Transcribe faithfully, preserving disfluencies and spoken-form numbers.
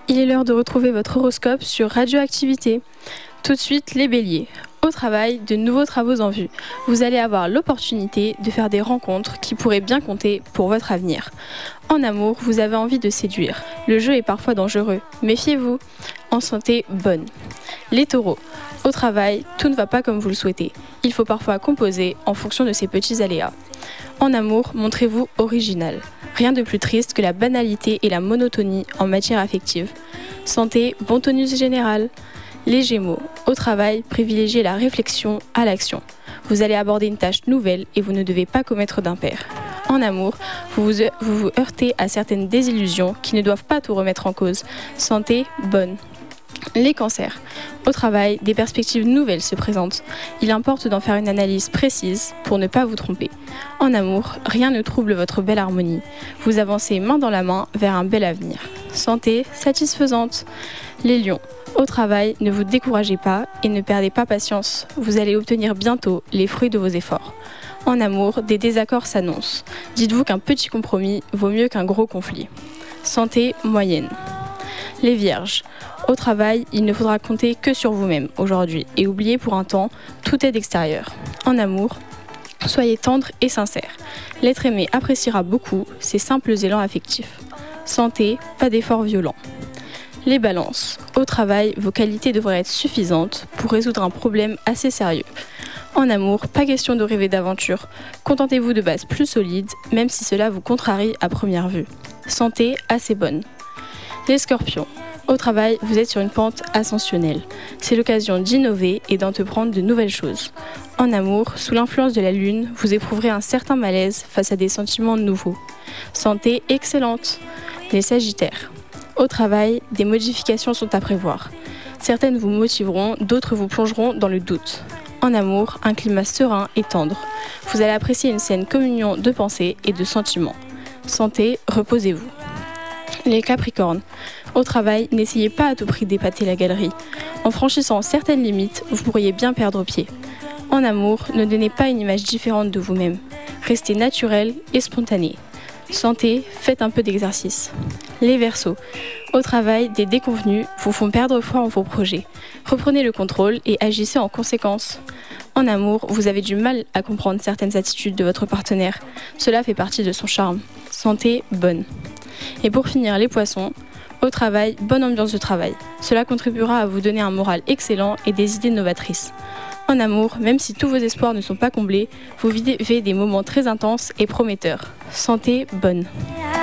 Il est l'heure de retrouver votre horoscope sur Radioactivité. Tout de suite, les béliers. Au travail, de nouveaux travaux en vue. Vous allez avoir l'opportunité de faire des rencontres qui pourraient bien compter pour votre avenir. En amour, vous avez envie de séduire. Le jeu est parfois dangereux. Méfiez-vous. En santé, bonne. Les taureaux. Au travail, tout ne va pas comme vous le souhaitez. Il faut parfois composer en fonction de ces petits aléas. En amour, montrez-vous original. Rien de plus triste que la banalité et la monotonie en matière affective. Santé, bon tonus général. Les Gémeaux, au travail, privilégiez la réflexion à l'action. Vous allez aborder une tâche nouvelle et vous ne devez pas commettre d'impair. En amour, vous vous, vous vous heurtez à certaines désillusions qui ne doivent pas tout remettre en cause. Santé, bonne. Les cancers. Au travail, des perspectives nouvelles se présentent. Il importe d'en faire une analyse précise pour ne pas vous tromper. En amour, rien ne trouble votre belle harmonie. Vous avancez main dans la main vers un bel avenir. Santé satisfaisante. Les lions. Au travail, ne vous découragez pas et ne perdez pas patience. Vous allez obtenir bientôt les fruits de vos efforts. En amour, des désaccords s'annoncent. Dites-vous qu'un petit compromis vaut mieux qu'un gros conflit. Santé moyenne. Les vierges. Au travail, il ne faudra compter que sur vous-même aujourd'hui et oubliez pour un temps, tout est d'extérieur. En amour, soyez tendre et sincère. L'être aimé appréciera beaucoup ces simples élans affectifs. Santé, pas d'efforts violents. Les balances. Au travail, vos qualités devraient être suffisantes pour résoudre un problème assez sérieux. En amour, pas question de rêver d'aventure. Contentez-vous de bases plus solides, même si cela vous contrarie à première vue. Santé assez bonne. Les scorpions. Au travail, vous êtes sur une pente ascensionnelle. C'est l'occasion d'innover et d'entreprendre de nouvelles choses. En amour, sous l'influence de la lune, vous éprouverez un certain malaise face à des sentiments nouveaux. Santé excellente. Les sagittaires. Au travail, des modifications sont à prévoir. Certaines vous motiveront, d'autres vous plongeront dans le doute. En amour, un climat serein et tendre. Vous allez apprécier une saine communion de pensées et de sentiments. Santé, reposez-vous. Les Capricornes. Au travail, n'essayez pas à tout prix d'épater la galerie. En franchissant certaines limites, vous pourriez bien perdre pied. En amour, ne donnez pas une image différente de vous-même. Restez naturel et spontané. Santé, faites un peu d'exercice. Les Verseaux. Au travail, des déconvenus vous font perdre foi en vos projets. Reprenez le contrôle et agissez en conséquence. En amour, vous avez du mal à comprendre certaines attitudes de votre partenaire. Cela fait partie de son charme. Santé, bonne. Et pour finir, les Poissons. Au travail, bonne ambiance de travail. Cela contribuera à vous donner un moral excellent et des idées novatrices. En amour, même si tous vos espoirs ne sont pas comblés, vous vivez des moments très intenses et prometteurs. Santé, bonne.